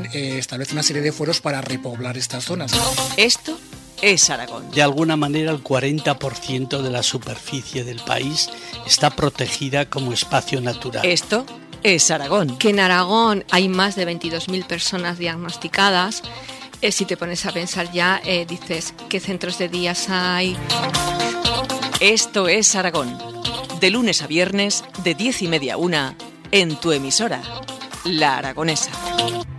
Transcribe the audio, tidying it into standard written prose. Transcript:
también establece una serie de fueros para repoblar estas zonas. Esto es Aragón. De alguna manera el 40% de la superficie del país está protegida como espacio natural. Esto es Aragón. Que en Aragón hay más de 22.000 personas diagnosticadas. Si te pones a pensar ya, dices, ¿qué centros de días hay? Esto es Aragón. De lunes a viernes, de 10:30 a 1, en tu emisora, La Aragonesa.